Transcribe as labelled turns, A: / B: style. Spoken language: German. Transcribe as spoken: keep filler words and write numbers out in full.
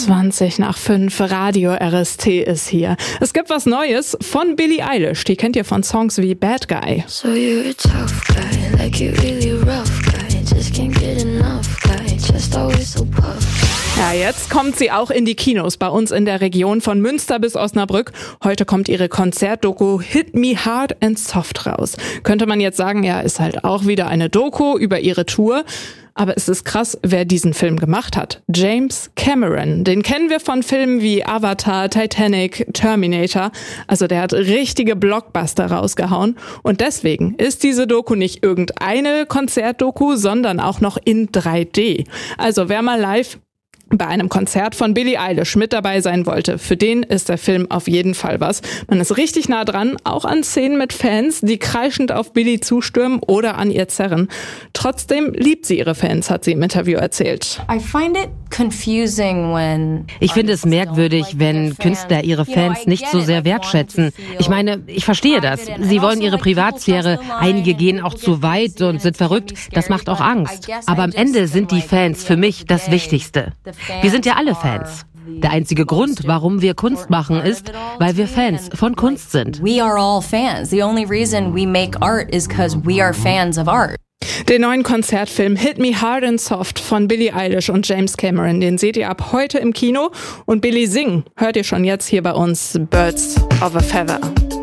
A: zwanzig nach fünf, Radio R S T ist hier. Es gibt was Neues von Billie Eilish, die kennt ihr von Songs wie Bad Guy.
B: So you're a tough guy, like you really rough guy, just can't get enough guy, just always so puff.
A: Ja, jetzt kommt sie auch in die Kinos bei uns in der Region von Münster bis Osnabrück. Heute kommt ihre Konzertdoku Hit Me Hard and Soft raus. Könnte man jetzt sagen, ja, ist halt auch wieder eine Doku über ihre Tour. Aber es ist krass, wer diesen Film gemacht hat. James Cameron. Den kennen wir von Filmen wie Avatar, Titanic, Terminator. Also der hat richtige Blockbuster rausgehauen. Und deswegen ist diese Doku nicht irgendeine Konzertdoku, sondern auch noch in drei D. Also wer mal live bei einem Konzert von Billie Eilish mit dabei sein wollte, für den ist der Film auf jeden Fall was. Man ist richtig nah dran, auch an Szenen mit Fans, die kreischend auf Billie zustürmen oder an ihr zerren. Trotzdem liebt sie ihre Fans, hat sie im Interview erzählt.
C: Ich finde es merkwürdig, wenn Künstler ihre Fans nicht so sehr wertschätzen. Ich meine, ich verstehe das. Sie wollen ihre Privatsphäre. Einige gehen auch zu weit und sind verrückt. Das macht auch Angst. Aber am Ende sind die Fans für mich das Wichtigste. Wir sind ja alle Fans. Der einzige Grund, warum wir Kunst machen, ist, weil wir Fans von Kunst sind.
D: We are all fans. The only reason we make art is because we are fans of art.
A: Den neuen Konzertfilm Hit Me Hard and Soft von Billie Eilish und James Cameron, den seht ihr ab heute im Kino. Und Billie singen hört ihr schon jetzt hier bei uns, Birds of a Feather.